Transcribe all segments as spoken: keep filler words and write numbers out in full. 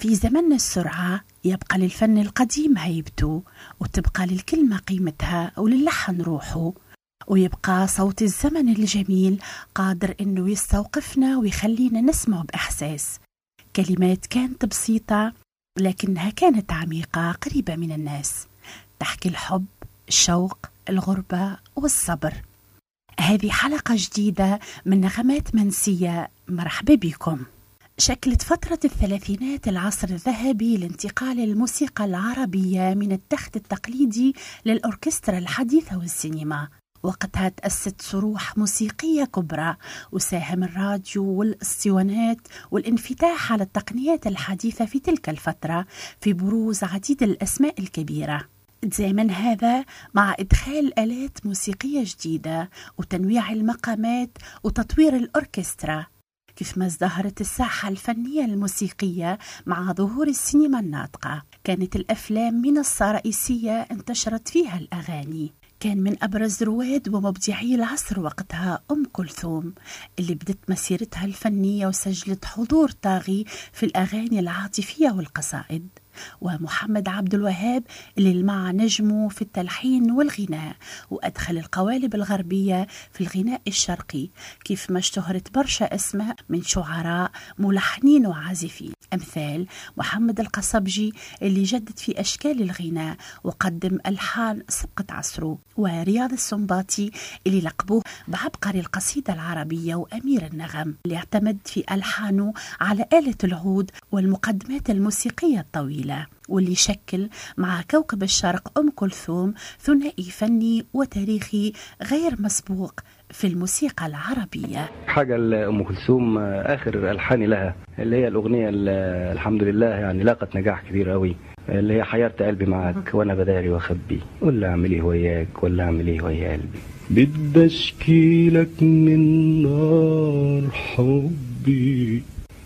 في زمن السرعة يبقى للفن القديم هيبته، وتبقى للكلمة قيمتها وللحن روحه، ويبقى صوت الزمن الجميل قادر إنه يستوقفنا ويخلينا نسمع بإحساس. كلمات كانت بسيطة لكنها كانت عميقة قريبة من الناس، تحكي الحب، الشوق، الغربة والصبر. هذه حلقة جديدة من نغمات منسية، مرحبا بكم. شكلت فترة الثلاثينات العصر الذهبي لانتقال الموسيقى العربية من التخت التقليدي للأوركسترا الحديثة والسينما. وقتها تأسست صروح موسيقية كبرى، وساهم الراديو والاسطوانات والانفتاح على التقنيات الحديثة في تلك الفترة في بروز عديد الأسماء الكبيرة. تزامن هذا مع إدخال آلات موسيقية جديدة وتنويع المقامات وتطوير الأوركسترا، كيف ما ازدهرت الساحة الفنية الموسيقية مع ظهور السينما الناطقة. كانت الأفلام منصة رئيسية انتشرت فيها الأغاني. كان من أبرز رواد ومبدعي العصر وقتها أم كلثوم، اللي بدت مسيرتها الفنية وسجلت حضور طاغي في الأغاني العاطفية والقصائد. ومحمد عبد الوهاب اللي لمع نجمه في التلحين والغناء، وأدخل القوالب الغربية في الغناء الشرقي، كيف ما اشتهرت برشا اسماء من شعراء ملحنين وعازفين، أمثال محمد القصبجي اللي جدد في أشكال الغناء وقدم ألحان سبقت عصره، ورياض السنباطي اللي لقبوه بعبقري القصيدة العربية وأمير النغم، اللي اعتمد في ألحانه على آلة العود والمقدمات الموسيقية الطويلة، واللي شكل مع كوكب الشرق أم كلثوم ثنائي فني وتاريخي غير مسبوق في الموسيقى العربية. حاجة لأم كلثوم آخر ألحاني لها اللي هي الأغنية اللي الحمد لله يعني لاقت نجاح كبير قوي، اللي هي حيرت قلبي معاك وانا بداري واخبي، ولا اعمل ايه وياك ولا اعمل ايه ويا قلبي. بدي اشكيلك من نار حبي،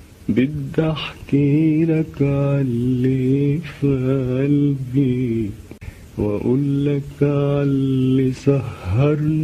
بدي احكي لك عاللي في قلبي، واقول لك عاللي سهرني